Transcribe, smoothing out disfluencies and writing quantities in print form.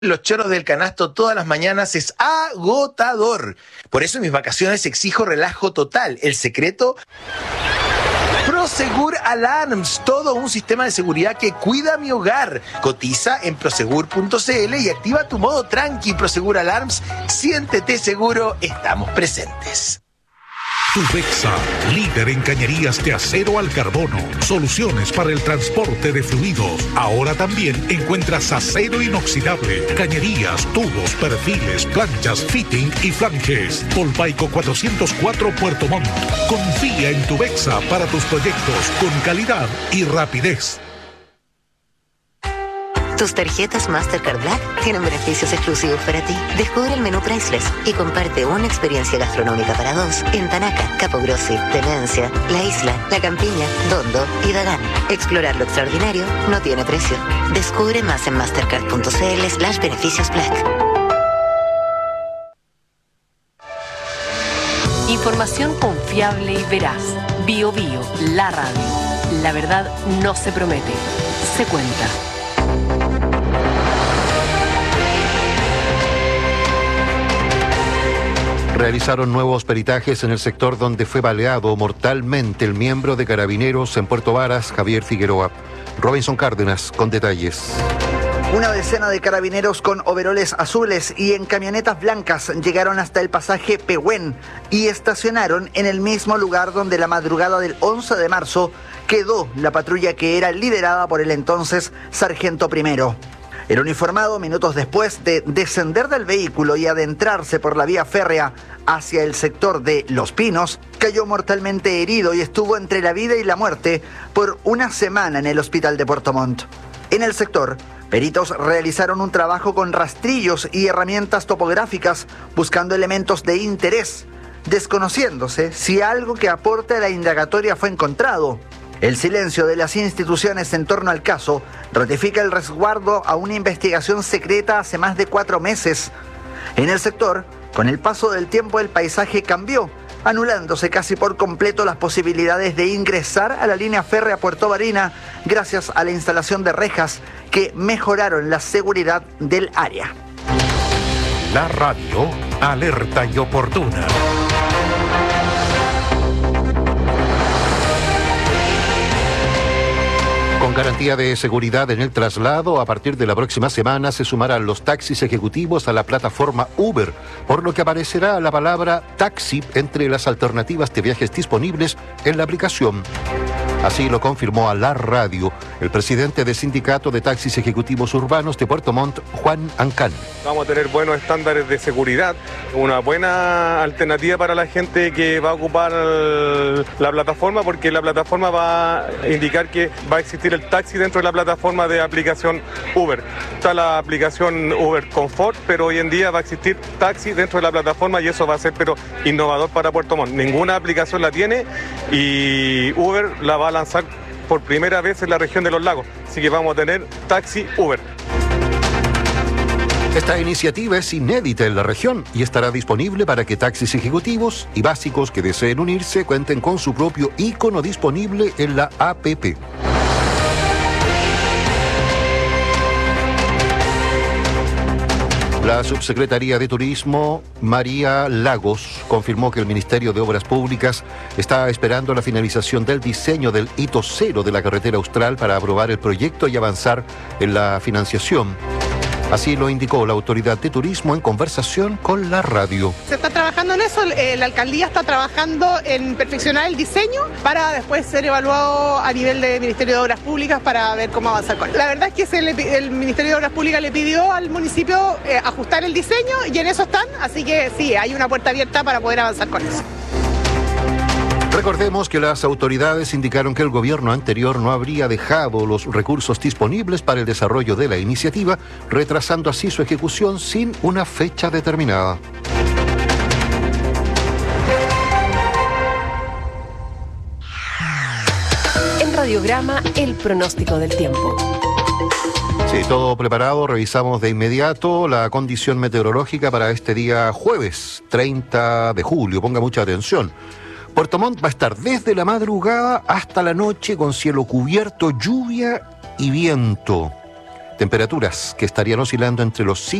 Los chorros del canasto todas las mañanas es agotador. Por eso en mis vacaciones exijo relajo total. El secreto: Prosegur Alarms, todo un sistema de seguridad que cuida mi hogar. Cotiza en prosegur.cl y activa tu modo tranqui. Prosegur Alarms, siéntete seguro, estamos presentes. Tubexa, líder en cañerías de acero al carbono. Soluciones para el transporte de fluidos. Ahora también encuentras acero inoxidable, cañerías, tubos, perfiles, planchas, fitting y flanges. Polpaico 404 Puerto Montt. Confía en Tubexa para tus proyectos con calidad y rapidez. Tus tarjetas Mastercard Black tienen beneficios exclusivos para ti. Descubre el menú Priceless y comparte una experiencia gastronómica para dos en Tanaca, Capogrossi, Demencia, La Isla, La Campiña, Dondo y Dagán. Explorar lo extraordinario no tiene precio. Descubre más en mastercard.cl/beneficios Black. Información confiable y veraz. Bio Bio, la radio. La verdad no se promete, se cuenta. Realizaron nuevos peritajes en el sector donde fue baleado mortalmente el miembro de Carabineros en Puerto Varas, Javier Figueroa. Robinson Cárdenas con detalles. Una decena de carabineros con overoles azules y en camionetas blancas llegaron hasta el pasaje Pehuen y estacionaron en el mismo lugar donde la madrugada del 11 de marzo quedó la patrulla que era liderada por el entonces sargento primero. El uniformado, minutos después de descender del vehículo y adentrarse por la vía férrea hacia el sector de Los Pinos, cayó mortalmente herido y estuvo entre la vida y la muerte por una semana en el hospital de Puerto Montt. En el sector, peritos realizaron un trabajo con rastrillos y herramientas topográficas buscando elementos de interés, desconociéndose si algo que aporte a la indagatoria fue encontrado. El silencio de las instituciones en torno al caso ratifica el resguardo a una investigación secreta hace más de 4 meses. En el sector, con el paso del tiempo el paisaje cambió, anulándose casi por completo las posibilidades de ingresar a la línea férrea Puerto Barina gracias a la instalación de rejas que mejoraron la seguridad del área. La radio, alerta y oportuna. Con garantía de seguridad en el traslado, a partir de la próxima semana se sumarán los taxis ejecutivos a la plataforma Uber, por lo que aparecerá la palabra taxi entre las alternativas de viajes disponibles en la aplicación. Así lo confirmó a la radio el presidente del Sindicato de Taxis Ejecutivos Urbanos de Puerto Montt, Juan Ancán. Vamos a tener buenos estándares de seguridad, una buena alternativa para la gente que va a ocupar la plataforma, porque la plataforma va a indicar que va a existir el taxi dentro de la plataforma de aplicación Uber. Está la aplicación Uber Comfort, pero hoy en día va a existir taxi dentro de la plataforma y eso va a ser innovador para Puerto Montt. Ninguna aplicación la tiene y Uber la va a lanzar por primera vez en la región de los lagos, así que vamos a tener taxi Uber. Esta iniciativa es inédita en la región y estará disponible para que taxis ejecutivos y básicos que deseen unirse cuenten con su propio icono disponible en la APP. La subsecretaría de Turismo, María Lagos, confirmó que el Ministerio de Obras Públicas está esperando la finalización del diseño del hito cero de la carretera austral para aprobar el proyecto y avanzar en la financiación. Así lo indicó la Autoridad de Turismo en conversación con la radio. Se está trabajando en eso, la alcaldía está trabajando en perfeccionar el diseño para después ser evaluado a nivel del Ministerio de Obras Públicas para ver cómo avanzar con él. La verdad es que el Ministerio de Obras Públicas le pidió al municipio ajustar el diseño y en eso están, así que sí, hay una puerta abierta para poder avanzar con eso. Recordemos que las autoridades indicaron que el gobierno anterior no habría dejado los recursos disponibles para el desarrollo de la iniciativa, retrasando así su ejecución sin una fecha determinada. En Radiograma, el pronóstico del tiempo. Sí, todo preparado. Revisamos de inmediato la condición meteorológica para este día jueves, 30 de julio. Ponga mucha atención. Puerto Montt va a estar desde la madrugada hasta la noche con cielo cubierto, lluvia y viento. Temperaturas que estarían oscilando entre los